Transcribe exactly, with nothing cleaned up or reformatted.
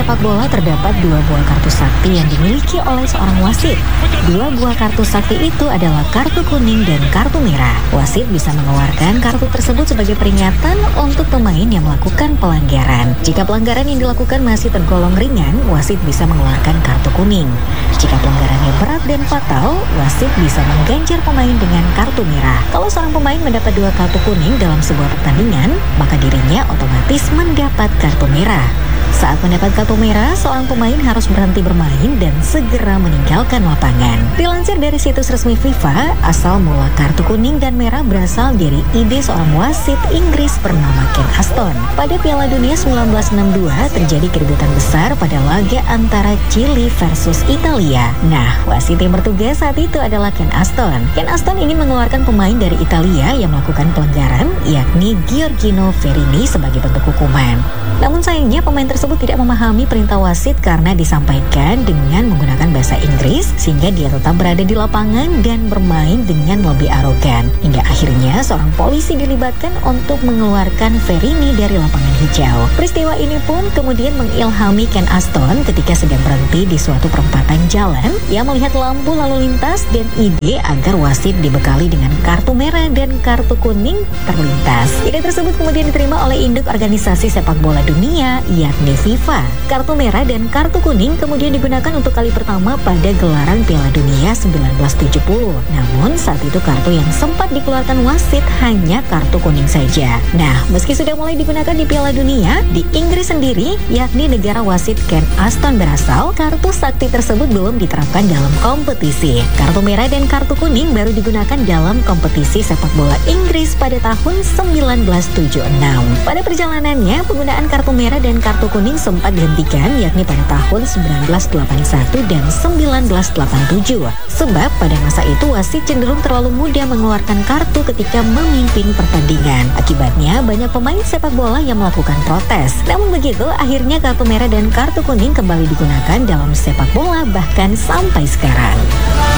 sepak bola terdapat dua buah kartu sakti yang dimiliki oleh seorang wasit. Dua buah kartu sakti itu adalah kartu kuning dan kartu merah. Wasit bisa mengeluarkan kartu tersebut sebagai peringatan untuk pemain yang melakukan pelanggaran. Jika pelanggaran yang dilakukan masih tergolong ringan, wasit bisa mengeluarkan kartu kuning. Jika pelanggarannya berat dan fatal, wasit bisa mengganjar pemain dengan kartu merah. Kalau seorang pemain mendapat dua kartu kuning dalam sebuah pertandingan, maka dirinya otomatis mendapat kartu merah. Saat mendapat kartu merah, seorang pemain harus berhenti bermain dan segera meninggalkan lapangan. Dilansir dari situs resmi FIFA, asal mula kartu kuning dan merah berasal dari ide seorang wasit Inggris bernama Ken Aston. Pada Piala Dunia seribu sembilan ratus enam puluh dua terjadi keributan besar pada laga antara Chili versus Italia. Nah, wasit yang bertugas saat itu adalah Ken Aston. Ken Aston ingin mengeluarkan pemain dari Italia yang melakukan pelanggaran, yakni Giorgino Verini sebagai bentuk hukuman. Namun sayangnya pemain tersebut tidak memahami perintah wasit karena disampaikan dengan menggunakan bahasa Inggris, sehingga dia tetap berada di lapangan dan bermain dengan lebih arogan. Hingga akhirnya seorang polisi dilibatkan untuk mengeluarkan Verini dari lapangan hijau. Peristiwa ini pun kemudian mengilhami Ken Aston ketika sedang berhenti di suatu perempatan jalan. Ia melihat lampu lalu lintas dan ide agar wasit dibekali dengan kartu merah dan kartu kuning terlintas. Ide tersebut kemudian diterima oleh induk organisasi sepak bola dunia, yakni FIFA. Kartu merah dan kartu kuning kemudian digunakan untuk kali pertama pada gelaran Piala Dunia seribu sembilan ratus tujuh puluh. Namun saat itu kartu yang sempat dikeluarkan wasit hanya kartu kuning saja. Nah, meski sudah mulai digunakan di Piala Dunia, di Inggris sendiri, yakni negara wasit Ken Aston berasal, kartu sakti tersebut belum diterapkan dalam kompetisi. Kartu merah dan kartu kuning baru digunakan dalam kompetisi sepak bola Inggris pada tahun seribu sembilan ratus tujuh puluh enam. Pada perjalanannya, penggunaan kartu merah dan kartu kuning sempat dihentikan, yakni pada tahun seribu sembilan ratus delapan puluh satu dan seribu sembilan ratus delapan puluh tujuh. Sebab pada masa itu wasit cenderung terlalu mudah mengeluarkan kartu ketika memimpin pertandingan. Akibatnya banyak pemain sepak bola yang melakukan protes. Namun begitu, akhirnya kartu merah dan kartu kuning kembali digunakan dalam sepak bola bahkan sampai sekarang.